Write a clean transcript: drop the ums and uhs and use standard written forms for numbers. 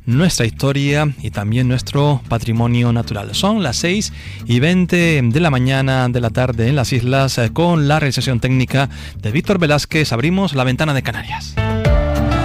nuestra historia y también nuestro patrimonio natural. Son las 6:20 de la mañana de la tarde en las islas, con la realización técnica de Víctor Velázquez. Abrimos la ventana de Canarias.